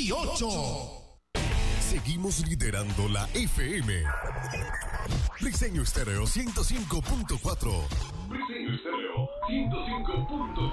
18. Seguimos liderando la FM. Briseño Estéreo 105.4. Briseño Estéreo 105.4.